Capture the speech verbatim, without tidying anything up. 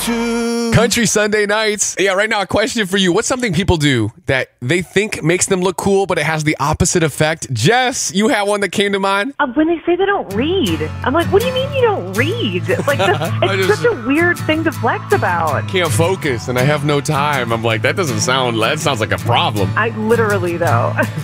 to Country Sunday nights. Yeah, right now a question for you. What's something people do that they think makes them look cool, but it has the opposite effect? Jess, you had one that came to mind? Uh, when they say they don't read, I'm like, what do you mean you don't read? Like, that's, it's just- such a weird thing to flex about. Can't focus and I have no time. I'm like, that doesn't sound, that sounds like a problem. I literally, though.